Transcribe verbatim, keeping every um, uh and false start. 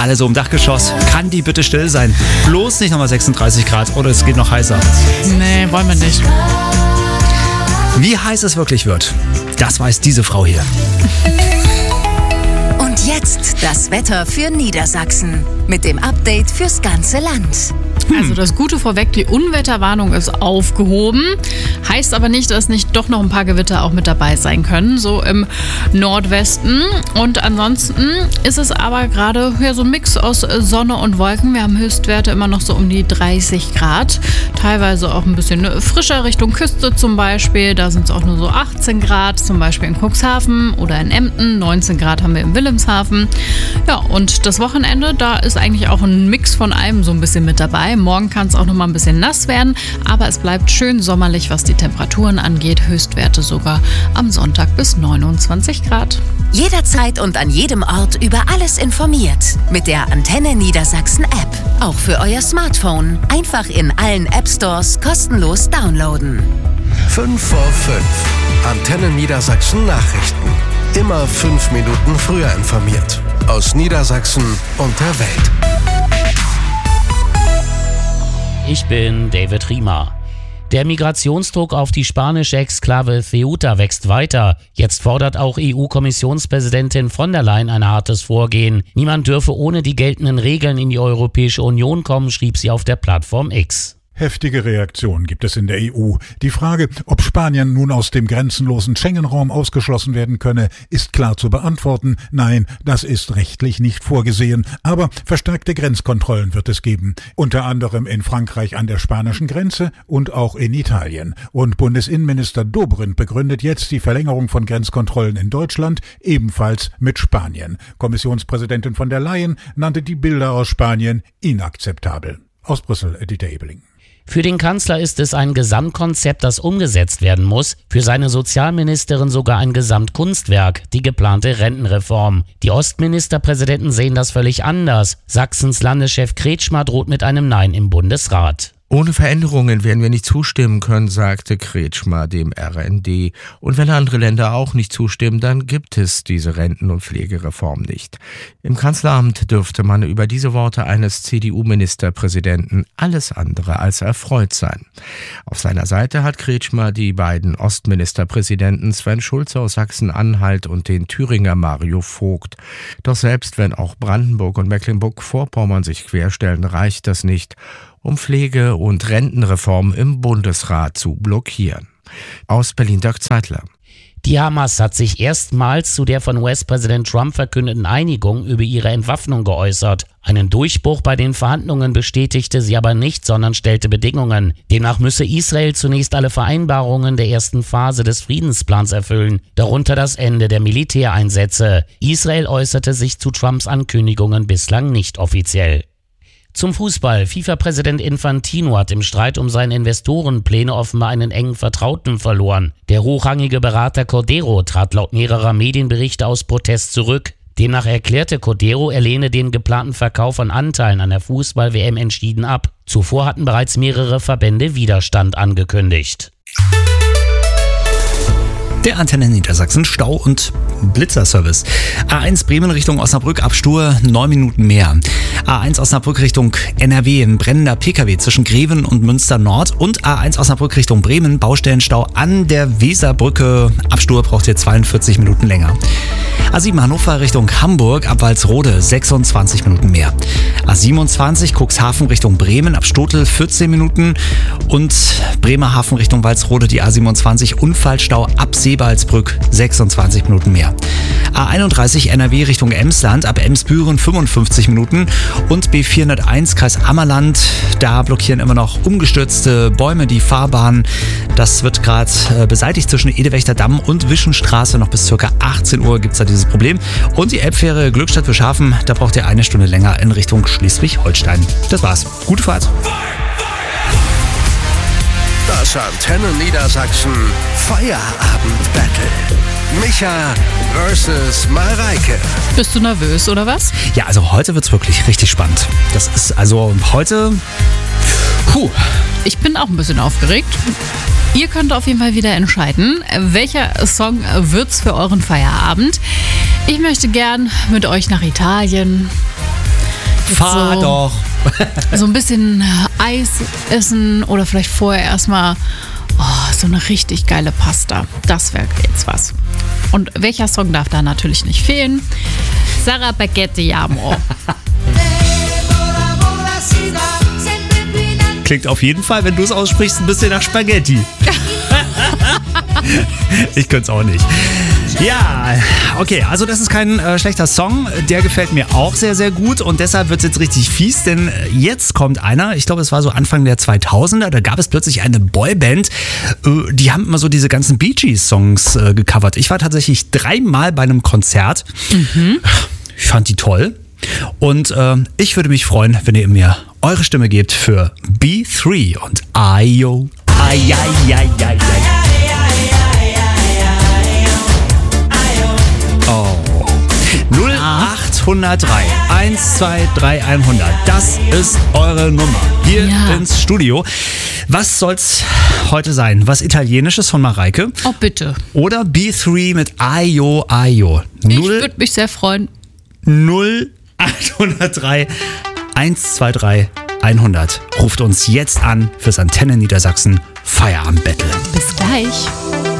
Alle so im Dachgeschoss. Kann die bitte still sein? Bloß nicht nochmal sechsunddreißig Grad oder es geht noch heißer. Nee, wollen wir nicht. Wie heiß es wirklich wird, das weiß diese Frau hier. Und jetzt das Wetter für Niedersachsen mit dem Update fürs ganze Land. Also das Gute vorweg, die Unwetterwarnung ist aufgehoben. Heißt aber nicht, dass nicht doch noch ein paar Gewitter auch mit dabei sein können, so im Nordwesten. Und ansonsten ist es aber gerade ja, so ein Mix aus Sonne und Wolken. Wir haben Höchstwerte immer noch so um die dreißig Grad. Teilweise auch ein bisschen frischer Richtung Küste zum Beispiel. Da sind es auch nur so achtzehn Grad, zum Beispiel in Cuxhaven oder in Emden. neunzehn Grad haben wir in Wilhelmshaven. Ja, und das Wochenende, da ist eigentlich auch ein Mix von allem so ein bisschen mit dabei. Morgen kann es auch noch mal ein bisschen nass werden, aber es bleibt schön sommerlich, was die Temperaturen angeht. Höchstwerte sogar am Sonntag bis neunundzwanzig Grad. Jederzeit und an jedem Ort über alles informiert. Mit der Antenne Niedersachsen App. Auch für euer Smartphone. Einfach in allen App Stores kostenlos downloaden. fünf vor fünf. Antenne Niedersachsen Nachrichten. Immer fünf Minuten früher informiert. Aus Niedersachsen und der Welt. Ich bin David Riemer. Der Migrationsdruck auf die spanische Exklave Ceuta wächst weiter. Jetzt fordert auch E U-Kommissionspräsidentin von der Leyen ein hartes Vorgehen. Niemand dürfe ohne die geltenden Regeln in die Europäische Union kommen, schrieb sie auf der Plattform X. Heftige Reaktionen gibt es in der E U. Die Frage, ob Spanien nun aus dem grenzenlosen Schengen-Raum ausgeschlossen werden könne, ist klar zu beantworten. Nein, das ist rechtlich nicht vorgesehen. Aber verstärkte Grenzkontrollen wird es geben. Unter anderem in Frankreich an der spanischen Grenze und auch in Italien. Und Bundesinnenminister Dobrindt begründet jetzt die Verlängerung von Grenzkontrollen in Deutschland ebenfalls mit Spanien. Kommissionspräsidentin von der Leyen nannte die Bilder aus Spanien inakzeptabel. Aus Brüssel, Dieter Ebeling. Für den Kanzler ist es ein Gesamtkonzept, das umgesetzt werden muss. Für seine Sozialministerin sogar ein Gesamtkunstwerk, die geplante Rentenreform. Die Ostministerpräsidenten sehen das völlig anders. Sachsens Landeschef Kretschmer droht mit einem Nein im Bundesrat. Ohne Veränderungen werden wir nicht zustimmen können, sagte Kretschmer dem R N D. Und wenn andere Länder auch nicht zustimmen, dann gibt es diese Renten- und Pflegereform nicht. Im Kanzleramt dürfte man über diese Worte eines C D U-Ministerpräsidenten alles andere als erfreut sein. Auf seiner Seite hat Kretschmer die beiden Ostministerpräsidenten Sven Schulze aus Sachsen-Anhalt und den Thüringer Mario Vogt. Doch selbst wenn auch Brandenburg und Mecklenburg-Vorpommern sich querstellen, reicht das nicht, um Pflege- und Rentenreform im Bundesrat zu blockieren. Aus Berlin Dirk Zeitler. Die Hamas hat sich erstmals zu der von U S-Präsident Trump verkündeten Einigung über ihre Entwaffnung geäußert. Einen Durchbruch bei den Verhandlungen bestätigte sie aber nicht, sondern stellte Bedingungen. Demnach müsse Israel zunächst alle Vereinbarungen der ersten Phase des Friedensplans erfüllen, darunter das Ende der Militäreinsätze. Israel äußerte sich zu Trumps Ankündigungen bislang nicht offiziell. Zum Fußball. FIFA-Präsident Infantino hat im Streit um seine Investorenpläne offenbar einen engen Vertrauten verloren. Der hochrangige Berater Cordero trat laut mehrerer Medienberichte aus Protest zurück. Demnach erklärte Cordero, er lehne den geplanten Verkauf von Anteilen an der Fußball-W M entschieden ab. Zuvor hatten bereits mehrere Verbände Widerstand angekündigt. Der Antenne Niedersachsen Stau- und Blitzerservice. A eins Bremen Richtung Osnabrück, Abstur neun Minuten mehr. A eins Osnabrück Richtung N R W, ein brennender P K W zwischen Greven und Münster Nord. Und A eins Osnabrück Richtung Bremen, Baustellenstau an der Weserbrücke. Abstur braucht ihr zweiundvierzig Minuten länger. A sieben Hannover Richtung Hamburg, ab Walsrode sechsundzwanzig Minuten mehr. A siebenundzwanzig Cuxhaven Richtung Bremen, ab Stotel vierzehn Minuten. Und Bremerhaven Richtung Walsrode, die A siebenundzwanzig Unfallstau ab Seebaldsbrück sechsundzwanzig Minuten mehr. A einunddreißig N R W Richtung Emsland, ab Emsbüren fünfundfünfzig Minuten. Und B vierhunderteins Kreis Ammerland, da blockieren immer noch umgestürzte Bäume die Fahrbahn. Das wird gerade äh, beseitigt zwischen Edewächter Damm und Wischenstraße. Noch bis ca. achtzehn Uhr gibt es da dieses Problem. Und die Elbfähre Glückstadt-Wilshaven, da braucht ihr eine Stunde länger in Richtung Schleswig-Holstein. Das war's. Gute Fahrt. Das Antenne Niedersachsen Feierabend-Battle. Micha versus Mareike. Bist du nervös oder was? Ja, also heute wird's wirklich richtig spannend. Das ist also heute... Puh. Ich bin auch ein bisschen aufgeregt. Ihr könnt auf jeden Fall wieder entscheiden, welcher Song wird's für euren Feierabend. Ich möchte gern mit euch nach Italien. Fahr so, doch. So ein bisschen Eis essen oder vielleicht vorher erstmal oh, so eine richtig geile Pasta. Das wäre jetzt was. Und welcher Song darf da natürlich nicht fehlen? Sarah Spaghetti Amor. Klingt auf jeden Fall, wenn du es aussprichst, ein bisschen nach Spaghetti. Ich könnte es auch nicht. Ja, okay, also das ist kein äh, schlechter Song. Der gefällt mir auch sehr, sehr gut und deshalb wird es jetzt richtig fies, denn jetzt kommt einer, ich glaube, es war so Anfang der zweitausender, da gab es plötzlich eine Boyband, äh, die haben immer so diese ganzen Bee Gees Songs äh, gecovert. Ich war tatsächlich dreimal bei einem Konzert. Mhm. Ich fand die toll. Und äh, ich würde mich freuen, wenn ihr mir eure Stimme gebt für B drei und Ayo. Ay, ay, ay, ay, ay. Oh. null acht null drei eins zwei drei hundert. Das ist eure Nummer hier Ja. ins Studio. Was soll's heute sein? Was Italienisches von Mareike? Oh, bitte. Oder B drei mit Ayo, Ayo. Ich würde mich sehr freuen. null acht null drei eins zwei drei hundert. Ruft uns jetzt an fürs Antenne Niedersachsen Feierabend-Battle. Bis gleich.